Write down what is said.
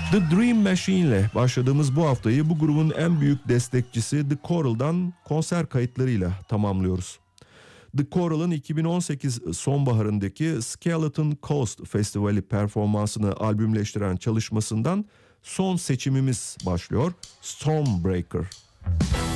The Dream Machine ile başladığımız bu haftayı bu grubun en büyük destekçisi The Coral'dan konser kayıtlarıyla tamamlıyoruz. The Coral'ın 2018 sonbaharındaki Skeleton Coast Festivali performansını albümleştiren çalışmasından son seçimimiz başlıyor. Stormbreaker.